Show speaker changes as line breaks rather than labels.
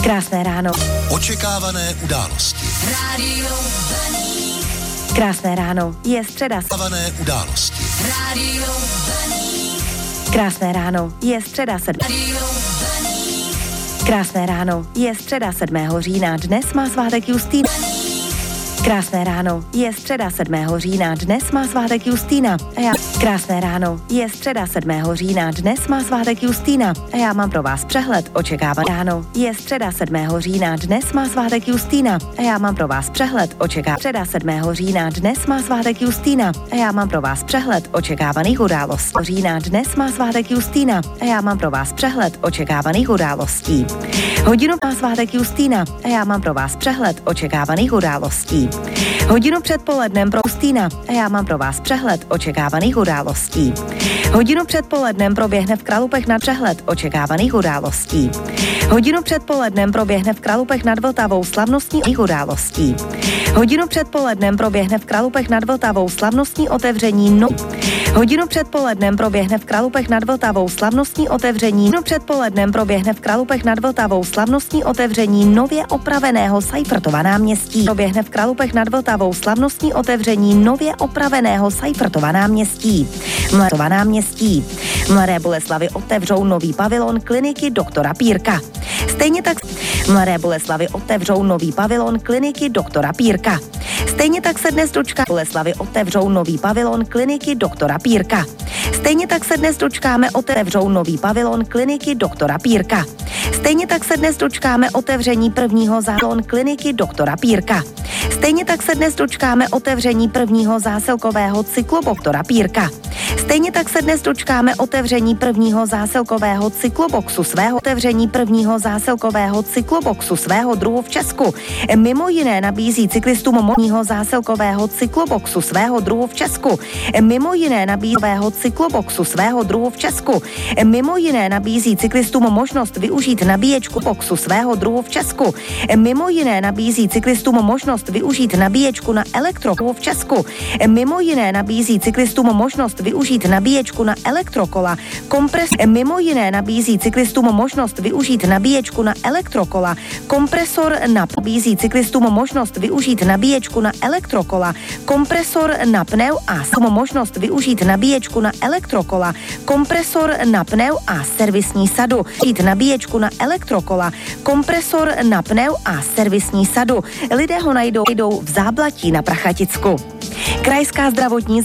Krásné ráno.
Očekávané události.
Rádio Baník.
Krásné ráno. Je středa.
Očekávané události.
Rádio Baník.
Krásné ráno. Je středa 7.
Rádio Baník.
Krásné ráno. Je středa 7. října. Dnes má svátek Justína. Krásné ráno. Je středa 7. října. Dnes má svátek Justína. Krásné ráno. Je středa 7. října. Dnes má svátek Justína. A já mám pro vás přehled očekávaných ráno. Je středa 7. října. Dnes má svátek Justína. A já mám pro vás přehled očekávaných. Středa 7. října. Dnes má svátek Justína. A já mám pro vás přehled očekávaných událostí. Října. Dnes má svátek Justína. A já mám pro vás přehled očekávaných událostí. Hodinu má svátek Justína. A já mám pro vás přehled očekávaných událostí. Hodinu před polednem pro Justína a já mám pro vás přehled očekávaných událostí. Hodinu před polednem proběhne v Kralupech nad přehled očekávaných událostí. Hodinu před polednem proběhne v Kralupech nad Vltavou slavnostní událostí. Hodinu před polednem proběhne v Kralupech nad Vltavou slavnostní otevření Hodinu před polednem proběhne v Kralupech nad Vltavou slavnostní otevření. Hodinu před polednem proběhne v Kralupech nad Vltavou slavnostní otevření nově opraveného Seifertova náměstí. Proběhne v Kralupech nad Vltavou slavnostní otevření nově opraveného Seifertova náměstí. Mladé Boleslavi otevřou nový pavilon kliniky doktora Pírka. Stejně tak Mladé Boleslavi otevřou nový pavilon kliniky doktora Pírka. Stejně tak se dnes Boleslavy otevřou nový pavilon kliniky doktora Pírka. Stejně tak se dnes dočkáme otevřou nový pavilon kliniky doktora Pírka. Stejně tak se dnes dočkáme otevření prvního zásilkového kliniky doktora Pírka. Stejně tak se dnes dočkáme otevření prvního zásilkového cyklu doktora Pírka. Stejně tak se dnes dočkáme otevření prvního zásilkového cykloboxu svého druhu v Česku. Mimo jiné nabízí cyklistům možného zásilkového cykloboxu svého druhu v Česku. Mimo jiné nabízí cyklistům možnost využít nabíječku boxu svého druhu v Česku. Mimo jiné nabízí cyklistům možnost využít nabíječku na elektrokola v Česku. Mimo jiné nabízí cyklistům možnost využít nabíječku na elektrokola. Mimo jiné nabízí cyklistům možnost využít nabíječku na elektrokola. Kompresor NAP nabízí cyklistům možnost využít nabíječku na elektrokola. Kompresor na pneu a možnost využít nabíječku na elektrokola. Kompresor na pneu a servisní sadu. Nabíječku na elektrokola. Kompresor na pneu a servisní sadu. Lidé ho najdou v Záblatí na Prachaticku. Krajská zdravotní